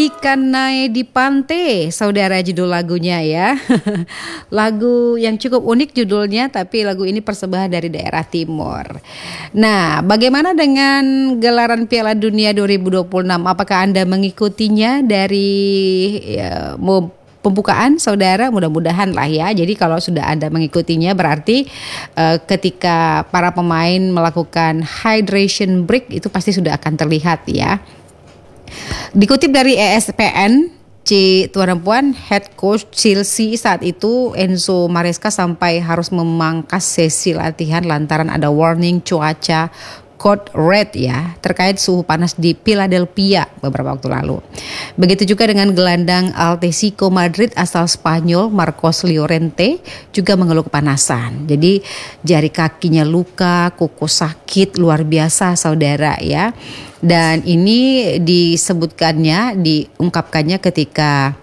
Ikan naik di pantai, saudara judul lagunya ya. Lagu yang cukup unik judulnya, tapi lagu ini persembahan dari daerah timur. Nah, bagaimana dengan gelaran Piala Dunia 2026? Apakah Anda mengikutinya dari pembukaan, saudara? Mudah-mudahan lah ya. Jadi kalau sudah Anda mengikutinya berarti ketika para pemain melakukan hydration break itu pasti sudah akan terlihat ya. Dikutip dari ESPN, tuan dan puan, head coach Chelsea saat itu Enzo Maresca sampai harus memangkas sesi latihan lantaran ada warning cuaca code red ya terkait suhu panas di Philadelphia beberapa waktu lalu. Begitu juga dengan gelandang Atletico Madrid asal Spanyol Marcos Llorente juga mengeluh kepanasan. Jadi jari kakinya luka, kuku sakit luar biasa saudara ya. Dan ini diungkapkannya ketika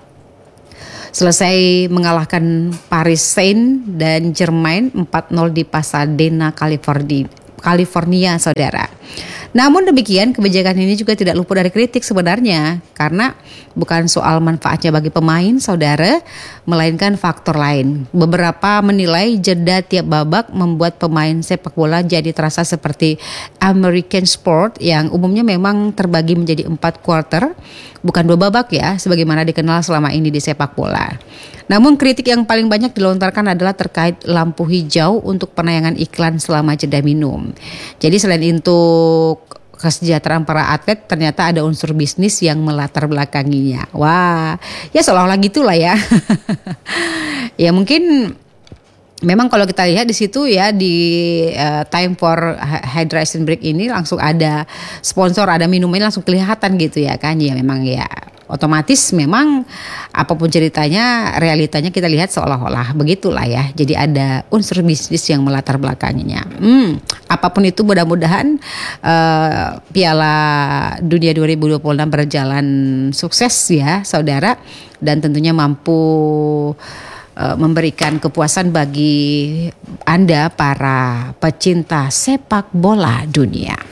selesai mengalahkan Paris Saint dan Germain 4-0 di Pasadena, California, saudara. Namun demikian, kebijakan ini juga tidak luput dari kritik sebenarnya, karena bukan soal manfaatnya bagi pemain, saudara, melainkan faktor lain. Beberapa menilai jeda tiap babak membuat pemain sepak bola jadi terasa seperti American sport yang umumnya memang terbagi menjadi 4 quarter, bukan 2 babak ya, sebagaimana dikenal selama ini di sepak bola. Namun kritik yang paling banyak dilontarkan adalah terkait lampu hijau untuk penayangan iklan selama jeda minum. Jadi selain untuk kesejahteraan para atlet, ternyata ada unsur bisnis yang melatar belakanginya. Wah, ya seolah-olah gitulah ya. Ya mungkin memang kalau kita lihat di situ ya di time for hydration break ini langsung ada sponsor, ada minumnya langsung kelihatan gitu ya kan. Ya memang ya otomatis memang apapun ceritanya, realitanya kita lihat seolah-olah begitulah ya. Jadi ada unsur bisnis yang melatar belakanginya. Apapun itu mudah-mudahan Piala Dunia 2026 berjalan sukses ya saudara. Dan tentunya mampu memberikan kepuasan bagi Anda para pecinta sepak bola dunia.